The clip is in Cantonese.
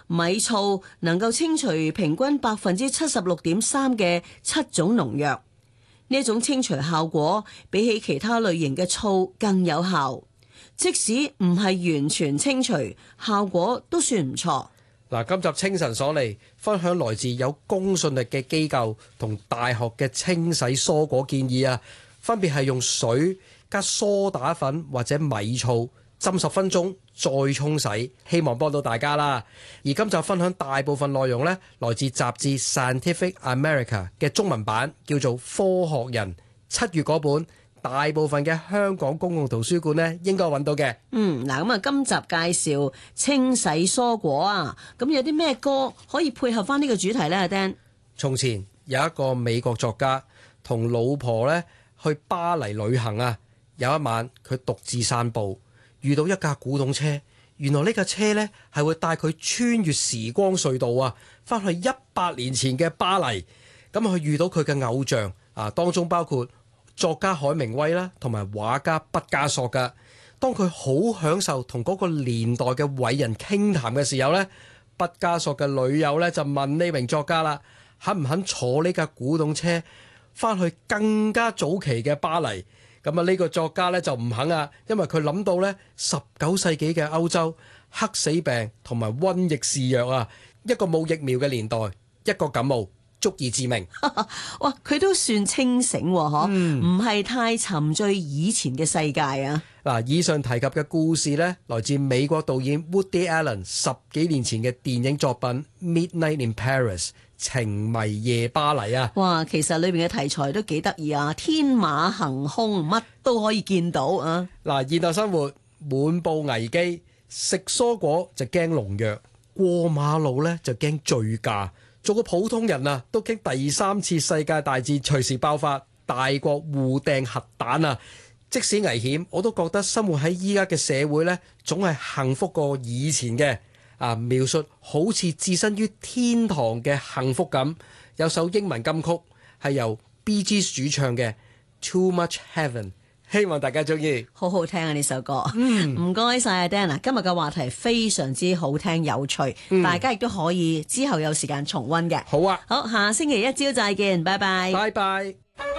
米醋能夠清除平均76.3%嘅7種農藥，呢一種清除效果比起其他類型嘅醋更有效，即使唔係完全清除，效果都算唔錯。 嗱，今集清晨所嚟分享來自有公信力嘅機構同大學嘅清洗蔬果建議啊，分別係用水加梳打粉或者米醋浸10分鐘再沖洗，希望幫到大家啦。而今集分享大部分內容呢，來自雜誌 Scientific America 嘅中文版，叫做《科學人》7月嗰本。大部分嘅香港公共圖書館呢應該揾到嘅。 嗱咁啊，今集介紹清洗蔬果啊，咁有啲咩歌可以配合翻呢個主題呢？阿 Dan， 從前有一個美國作家同老婆呢去巴黎旅行啊，有一晚佢獨自散步，遇到一架古董車。原來呢架車呢係會帶佢穿越時光隧道啊，翻去100年前嘅巴黎。咁佢遇到佢嘅偶像啊，當中包括作家海明威啦，同埋畫家畢加索噶。當佢好享受同嗰個年代嘅偉人傾談嘅時候呢，畢加索嘅女友呢就問呢名作家啦，肯唔肯坐呢架古董車翻去更加早期嘅巴黎？咁啊，呢個作家呢就唔肯啊，因為佢諗到呢19世紀嘅歐洲黑死病同埋瘟疫肆虐啊，一個冇疫苗嘅年代，一個感冒足以致命。 哇！佢都算清醒喎，唔係太沉醉以前嘅世界啊。 嗱，以上提及嘅故事呢，來自美國導演 Woody Allen 10幾年前嘅電影作品《Midnight in Paris》情迷夜巴黎啊。 哇！其實裏邊嘅題材都幾得意啊，天馬行空，乜都可以見到啊。 嗱，現代生活滿布危機，食蔬果就驚農藥，過馬路呢就驚醉駕。做個普通人啊，都驚第3次世界大戰隨時爆發，大國互掟核彈啊！即使危險，我都覺得生活喺依家嘅社會呢，總係幸福過以前嘅。啊，描述好似置身於天堂嘅幸福感。有首英文金曲係由 Bee Gees 主唱嘅《Too Much Heaven》，希望大家中意。 好好聽啊！呢首歌，唔該晒阿 Dan。今日嘅話題非常之好聽有趣，大家亦都可以之後有時間重溫嘅。 好啊， 好，下星期一朝再見，拜拜。 拜拜。